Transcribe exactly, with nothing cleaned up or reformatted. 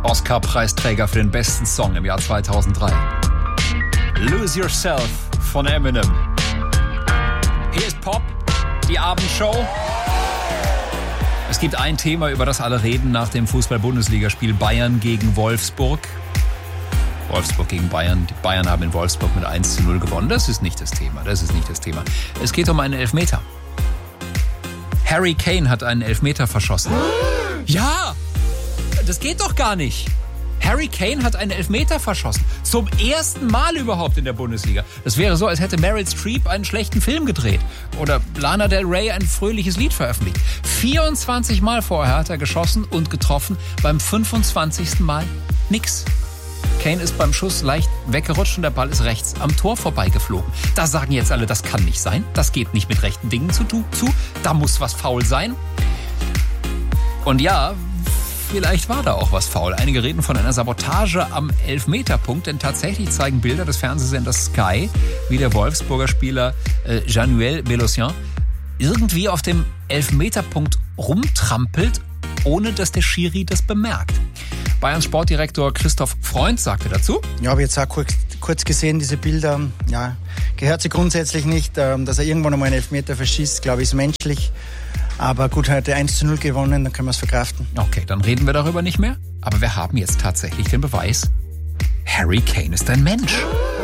Oscar-Preisträger für den besten Song im Jahr zweitausenddrei. Lose Yourself von Eminem. Hier ist Pop, die Abendshow. Es gibt ein Thema, über das alle reden nach dem Fußball-Bundesligaspiel Bayern gegen Wolfsburg. Wolfsburg gegen Bayern. Die Bayern haben in Wolfsburg mit eins zu null gewonnen. Das ist nicht das Thema. Das ist nicht das Thema. Es geht um einen Elfmeter. Harry Kane hat einen Elfmeter verschossen. Ja! Das geht doch gar nicht. Harry Kane hat einen Elfmeter verschossen. Zum ersten Mal überhaupt in der Bundesliga. Das wäre so, als hätte Meryl Streep einen schlechten Film gedreht. Oder Lana Del Rey ein fröhliches Lied veröffentlicht. vierundzwanzig Mal vorher hat er geschossen und getroffen. Beim fünfundzwanzigsten Mal nix. Kane ist beim Schuss leicht weggerutscht und der Ball ist rechts am Tor vorbeigeflogen. Da sagen jetzt alle, das kann nicht sein. Das geht nicht mit rechten Dingen zu. zu. Da muss was faul sein. Und ja, vielleicht war da auch was faul. Einige reden von einer Sabotage am Elfmeterpunkt, denn tatsächlich zeigen Bilder des Fernsehsenders Sky, wie der Wolfsburger Spieler äh, Januel Belocian irgendwie auf dem Elfmeterpunkt rumtrampelt, ohne dass der Schiri das bemerkt. Bayerns Sportdirektor Christoph Freund sagte dazu: Ja, habe jetzt auch kurz, kurz gesehen, diese Bilder. Ja, gehört sie grundsätzlich nicht. Dass er irgendwann einmal einen Elfmeter verschießt, glaube ich, ist menschlich. Aber gut, er hat eins zu null gewonnen, dann können wir es verkraften. Okay, dann reden wir darüber nicht mehr. Aber wir haben jetzt tatsächlich den Beweis: Harry Kane ist ein Mensch.